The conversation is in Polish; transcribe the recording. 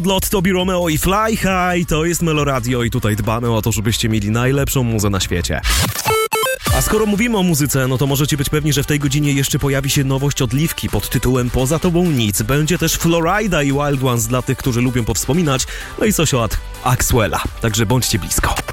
Lot, Tobi Romeo i Fly High, to jest Meloradio i tutaj dbamy o to, żebyście mieli najlepszą muzę na świecie. A skoro mówimy o muzyce, no to możecie być pewni, że w tej godzinie jeszcze pojawi się nowość od Liwki pod tytułem Poza tobą nic. Będzie też Florida i Wild Ones dla tych, którzy lubią powspominać, no i coś od Axwella, także bądźcie blisko.